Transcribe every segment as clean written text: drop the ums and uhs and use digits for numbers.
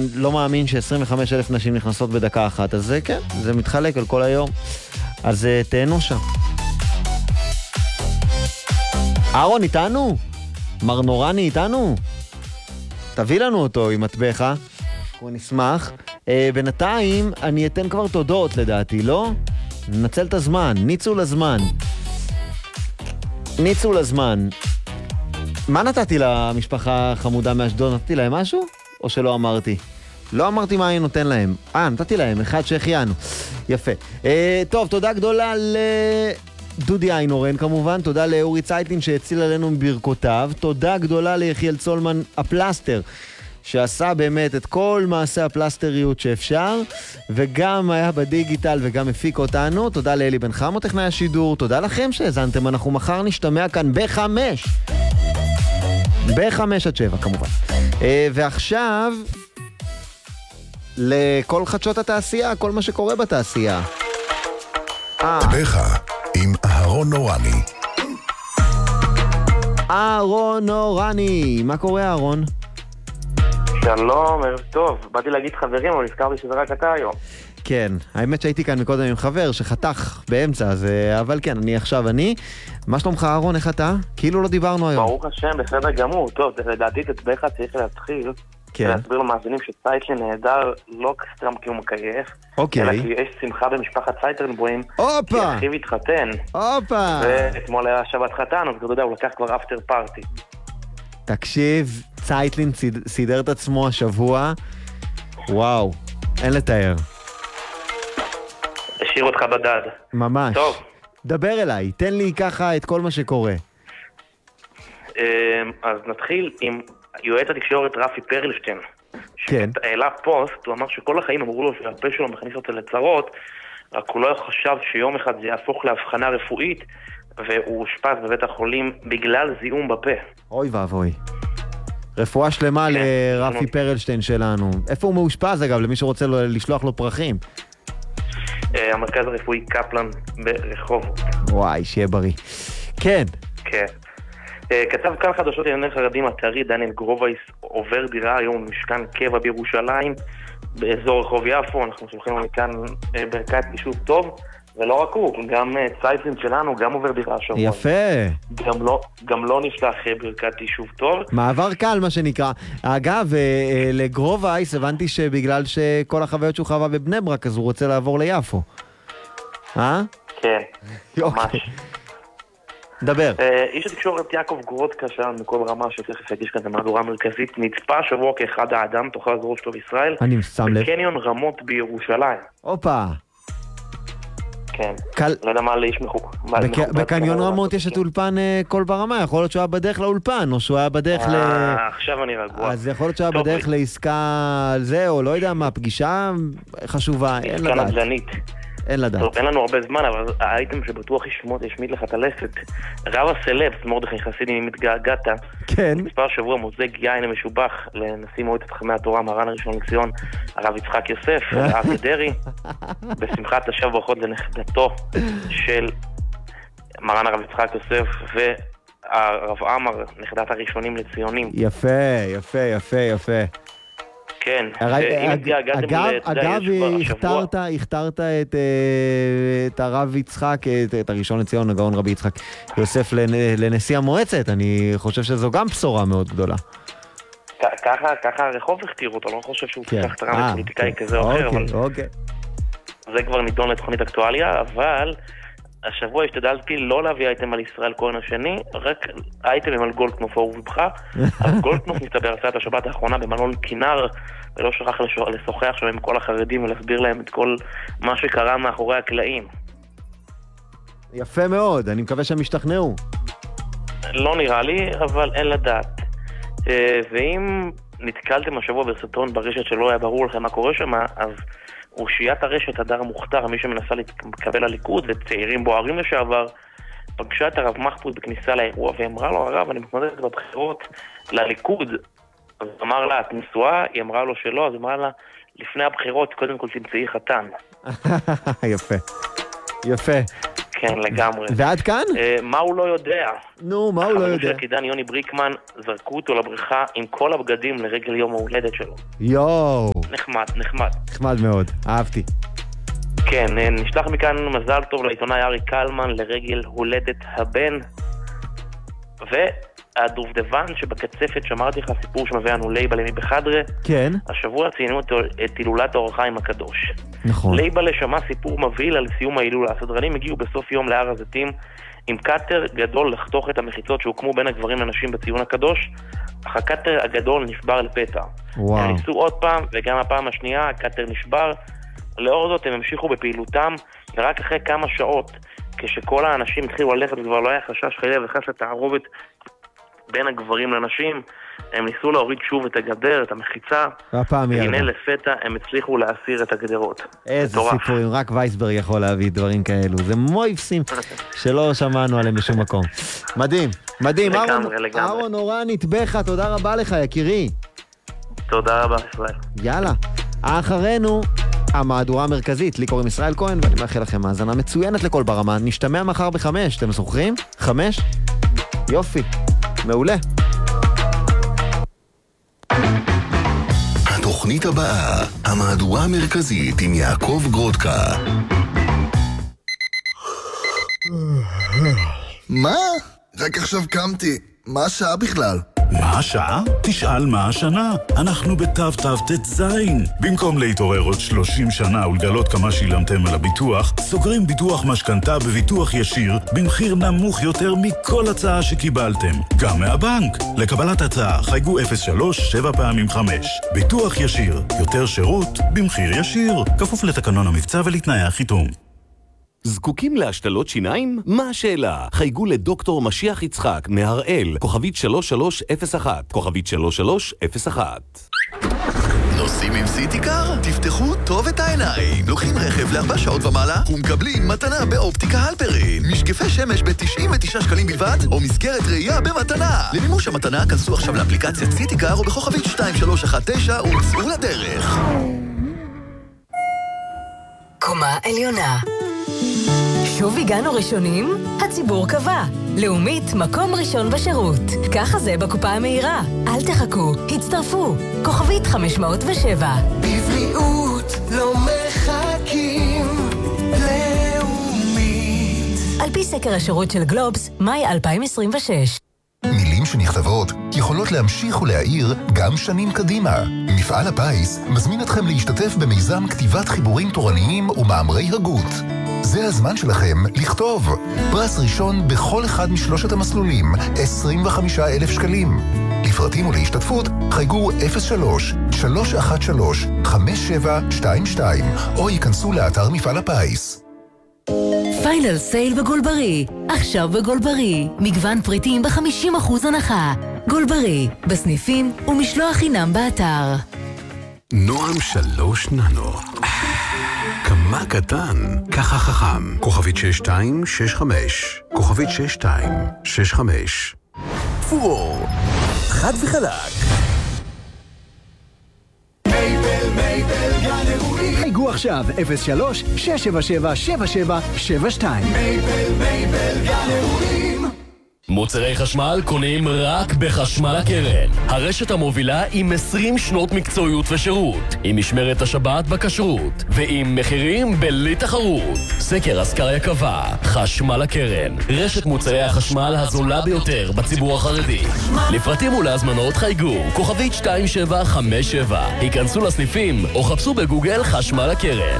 אני לא מאמין ש25,000 נשים נכנסות בדקה אחת, אז זה כן, זה מתחלק על כל היום. אז תהנו שם. אהרון איתנו? מר נורני איתנו? תביא לנו אותו עם מטבח, הוא נשמח. בינתיים אני אתן כבר תודות לדעתי, לא? ננצל את הזמן, ניצול הזמן. ניצול הזמן. מה נתתי למשפחה חמודה מאשדוד? נתתי להם משהו? או שלא אמרתי? לא אמרתי מה אני נותן להם. נתתי להם, אחד שהחיינו. יפה. טוב, תודה גדולה דודי איינורן כמובן, תודה לאורי צייטלין שהציל עלינו מברכותיו, תודה גדולה ליחיאל צולמן הפלסטר, שעשה באמת את כל מעשה הפלסטריות שאפשר, וגם היה בדיגיטל וגם הפיק אותנו, תודה לאלי בן חמו טכנאי השידור, תודה לכם שהזנתם, אנחנו מחר נשתמע כאן ב-5 עד 7 כמובן. ועכשיו, לכל חדשות התעשייה, כל מה שקורה בתעשייה. טבחה עם אהרון נורני. אהרון נורני, מה קורה אהרון? שלום, ערב טוב. באתי להגיד חברים, אבל נזכרתי שזה רק אתה היום. כן, האמת שהייתי כאן מקודם עם חבר שחתך באמצע, אבל כן, אני. מה שלומך אהרון, איך אתה? כאילו לא דיברנו היום. ברוך השם, בסדר גמור. טוב, לדעתי תטבחה צריך להתחיל. כן. להסביר למאזינים שצייטלין נהדר לא סתם כי הוא מקייף, אוקיי. אלא כי יש שמחה במשפחת צייטלנבוים, הופה! כי אחיו התחתן. הופה! ואתמול היה שבת חתן, אז אתה יודע, הוא לקח כבר אפטר פארטי. תקשיב, צייטלין סידר את עצמו השבוע, וואו, אין לתאר. השאיר אותך בדד. ממש. טוב. דבר אליי, תן לי ככה את כל מה שקורה. אז נתחיל עם יועץ התקשורת רפי פרלשטיין. כן. שהעלה פוסט, הוא אמר שכל החיים אמרו לו שהפה שלו מכניס אותו לצרות, רק הוא לא חשב שיום אחד זה יהפוך להבחנה רפואית, והוא אושפז בבית החולים בגלל זיהום בפה. אוי ואבוי. רפואה שלמה לרפי פרלשטיין שלנו. איפה הוא מאושפז אגב, למי שרוצה לשלוח לו פרחים? המרכז הרפואי קפלן ברחובות. וואי, שיהיה בריא. כן. כן. כתב כאן חדשות לענייני חרדים הטרי דניאל גרובייס עובר דירה היום במשכן קבע בירושלים באזור רחוב יפו. אנחנו שולחים לו מכאן ברכת יישוב טוב, ולא רק הוא, גם צייטלין שלנו גם עובר דירה השבוע. יפה. גם לא נשלח ברכת יישוב טוב. מעבר קל מה שנקרא. אגב, לגרובייס הבנתי שבגלל שכל החוויות שהוא חווה בבני ברק אז הוא רוצה לעבור ליפו. כן, ממש. דבר. איש התקשורת יעקב גרודקה שלנו מכל רמה שתכף יגיש כאן את המהדורה המרכזית, נצפה שבוע כאחד האדם, תוכל לעזור שלו בישראל, בקניון רמות בירושלים. הופה. כן, לא יודע מה לאיש מחוק. בקניון רמות יש את אולפן כל ברמה, יכול להיות שהוא היה בדרך לאולפן, או שהוא היה בדרך עכשיו אני רגוע. אז יכול להיות שהוא היה בדרך לעסקה על זה, או לא יודע מה, פגישה חשובה, אין לדעת. עסקה נדל"נית. אין לדעת. טוב, אין לנו הרבה זמן, אבל האייטם שבטוח ישמיט לך את הלסת. רב הסלבס, מרדכי חסידי מתגעגעת. כן. מספר שבוע מוזג יין המשובח לנשיא מועצת חכמי התורה, מרן הראשון לציון, הרב יצחק יוסף, אריה דרעי, בשמחת השב ברכות לנכדתו של מרן הרב יצחק יוסף והרב עמר, נכדת הראשונים לציונים. יפה, יפה, יפה, יפה. כן. אגב, הכתרת את הרב יצחק, את הראשון לציון, הגאון רבי יצחק יוסף לנשיא המועצת. אני חושב שזו גם בשורה מאוד גדולה. ככה הרחוב הכתיר אותו, לא חושב שהוא צריך תרם לפוליטיקאי כזה או אחר, אבל זה כבר נידון לתוכנית אקטואליה, אבל השבוע השתדלתי לא להביא אייטם על ישראל כהן השני, רק אייטמים על גולדקנופ אהוב לבך. אז גולדקנופ מסתבר הרצאת השבת האחרונה במלון כינר, ולא שכח לשוחח שם עם כל החרדים ולהסביר להם את כל מה שקרה מאחורי הקלעים. יפה מאוד, אני מקווה שהם ישתכנעו. לא נראה לי, אבל אין לדעת. ואם נתקלתם השבוע בסרטון ברשת שלא היה ברור לכם מה קורה שם, אז אושיית הרשת הדר המוכתר, מי שמנסה להתקבל לליכוד וצעירים בוערים לשעבר, פגשה את הרב מחפוד בכניסה לאירוע ואמרה לו, הרב, אני מתמודדת בבחירות לליכוד. אז אמר לה, את נשואה? היא אמרה לו שלא, אז אמרה לה, לפני הבחירות קודם כל תמצאי חתן. יפה, יפה. כן, לגמרי. ועד כאן? מה הוא לא יודע? נו, מה הוא לא יודע? החברים של עקידן יוני בריקמן זרקו אותו לבריכה עם כל הבגדים לרגל יום ההולדת שלו. יואו. נחמד. נחמד מאוד, אהבתי. כן, נשלח מכאן מזל טוב לעיתונאי ארי קלמן לרגל הולדת הבן. והדובדבן שבקצפת, שמרתי לך סיפור שמביא לנו לייבלה מבחדרה. כן. השבוע ציינו את הילולת האור החיים הקדוש. נכון. לייבלה שמע סיפור מבהיל על סיום ההילולה. הסדרנים הגיעו בסוף יום להר הזיתים עם קאטר גדול לחתוך את המחיצות שהוקמו בין הגברים לנשים בציון הקדוש, אך הקאטר הגדול נשבר לפתע. וואו. הם ניסו עוד פעם, וגם הפעם השנייה הקאטר נשבר. לאור זאת הם המשיכו בפעילותם, ורק אחרי כמה שעות, כשכל האנשים התחילו ללכת וכבר לא היה חשש חלילה וחס לתערובת בין הגברים לנשים, הם ניסו להוריד שוב את הגדר, את המחיצה, והנה לפתע הם הצליחו להסיר את הגדרות. איזה סיפורים, רק וייסברג יכול להביא דברים כאלו, זה מויפסים שלא שמענו עליהם בשום מקום. מדהים, מדהים, אהרון אורני, תבך, תודה רבה לך יקירי. תודה רבה ישראל. יאללה, אחרינו המהדורה המרכזית, לי קוראים ישראל כהן, ואני מאחל לכם האזנה מצוינת לכל ברמה. נשתמע מחר ב5, אתם זוכרים? 5? יופי, מעולה. התוכנית הבאה, המהדורה המרכזית עם יעקב גרודקה. מה? רק עכשיו קמתי. מה השעה בכלל? מה השעה? תשאל מה השנה. אנחנו בתו-תו-תת-ז. במקום להתעורר עוד 30 שנה ולגלות כמה שילמתם על הביטוח, סוגרים ביטוח משכנתה בביטוח ישיר במחיר נמוך יותר מכל הצעה שקיבלתם. גם מהבנק. לקבלת הצעה חייגו 03-7x5. ביטוח ישיר. יותר שירות במחיר ישיר. כפוף לתקנון המבצע ולתנאי החיתום. זקוקים להשתלות שיניים? מה השאלה? חייגו לדוקטור משיח יצחק מהראל, כוכבית 3301, כוכבית 3301. נוסעים עם סיטיקר? תפתחו טוב את העיניים. לוקחים רכב ל4 שעות ומעלה ומקבלים מתנה באופטיקה הלפרין. משקפי שמש ב-99 שקלים בלבד, או מסגרת ראייה במתנה. למימוש המתנה כנסו עכשיו לאפליקציית סיטיקר או בכוכבית 2319 וצאו לדרך. קומה עליונה. שוב הגענו ראשונים? הציבור קבע. לאומית, מקום ראשון בשירות. ככה זה בקופה המהירה. אל תחכו, הצטרפו. כוכבית 507. בבריאות לא מחכים. לאומית. על פי סקר השירות של גלובס, מאי 2026. מילים שנכתבות יכולות להמשיך ולהעיר גם שנים קדימה. מפעל הפיס מזמין אתכם להשתתף במיזם כתיבת חיבורים תורניים ומאמרי הגות. זה הזמן שלכם לכתוב. פרס ראשון בכל אחד משלושת המסלולים, 25,000 שקלים. לפרטים ולהשתתפות חייגו 03-313-5722 או ייכנסו לאתר מפעל הפיס. פיינל סייל בגולברי. עכשיו בגולברי. מגוון פריטים ב-50% הנחה. גולברי, בסניפים ומשלוח חינם באתר. נועם 3 ננו. כמה קטן, ככה חכם. כוכבית 6265. כוכבית 6265. פור. חד וחלק. מייבל גן אירועים. חייגו עכשיו 03-677-7772. מייבל גן אירועים. מוצרי חשמל קונים רק בחשמל הקרן. הרשת המובילה עם 20 שנות מקצועיות ושירות, עם משמרת השבת בכשרות, ועם מחירים בלי תחרות. סקר אסקריה קבע, חשמל הקרן, רשת מוצרי החשמל הזולה ביותר בציבור החרדי. לפרטים ולהזמנות חייגו, כוכבית 2757. היכנסו לסניפים או חפשו בגוגל חשמל הקרן.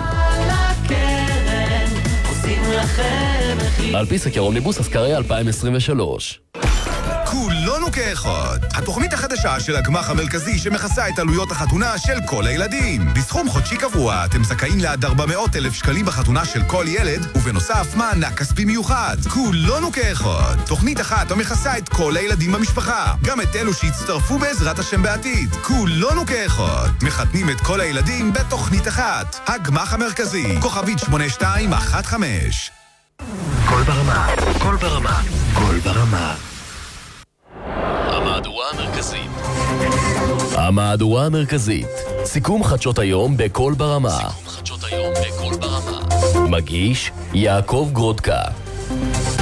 על פי סקר אומניבוס אסקריה 2023. כולנו כאחד. התוכנית החדשה של הגמח המרכזי שמכסה את עלויות החתונה של כל הילדים. בסכום חודשי קבוע אתם זכאים לעד 400,000 שקלים בחתונה של כל ילד, ובנוסף מענק כספי מיוחד. כולנו כאחד. תוכנית אחת המכסה את כל הילדים במשפחה, גם את אלו שהצטרפו בעזרת השם בעתיד. כולנו כאחד. מחתנים את כל הילדים בתוכנית אחת. הגמח המרכזי, כוכבית 8215. כל ברמה, כל ברמה, כל ברמה. המהדורה המרכזית. המהדורה המרכזית. סיכום חדשות היום בכל ברמה. מגיש יעקב גרודקה.